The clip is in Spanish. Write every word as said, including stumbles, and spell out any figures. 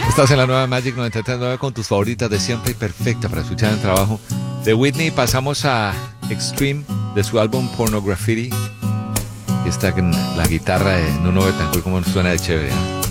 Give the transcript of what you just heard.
Estás en la nueva Magic noventa y tres punto nueve con tus favoritas de siempre y perfecta para escuchar en el trabajo. De Whitney pasamos a Extreme de su álbum Porno Graffiti. Y está en la guitarra de Nuno Betancourt, como suena de chévere, ¿eh?